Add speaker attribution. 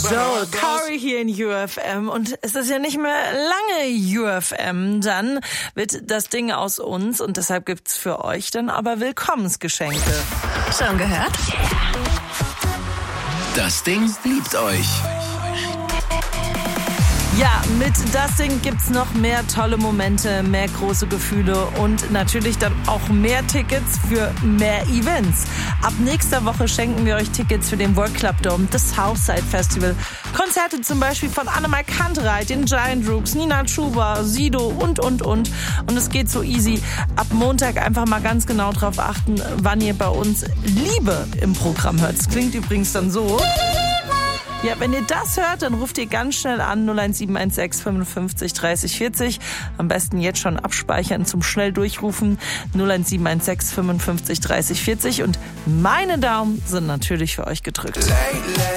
Speaker 1: Joel Corey hier in UFM und es ist ja nicht mehr lange UFM, dann wird das Ding aus uns und deshalb gibt's für euch dann aber Willkommensgeschenke.
Speaker 2: Schon gehört?
Speaker 3: Das Ding liebt euch.
Speaker 1: Ja, mit Das Ding gibt's noch mehr tolle Momente, mehr große Gefühle und natürlich dann auch mehr Tickets für mehr Events. Ab nächster Woche schenken wir euch Tickets für den World Club Dome, das Southside Festival, Konzerte zum Beispiel von Annemarie Kantereit, den Giant Rooks, Nina Chuba, Sido und. Und es geht so easy. Ab Montag einfach mal ganz genau drauf achten, wann ihr bei uns Liebe im Programm hört. Das klingt übrigens dann so. Ja, wenn ihr das hört, dann ruft ihr ganz schnell an 01716 55 30 40. Am besten jetzt schon abspeichern zum schnell durchrufen 01716 55 30 40 und meine Daumen sind natürlich für euch gedrückt.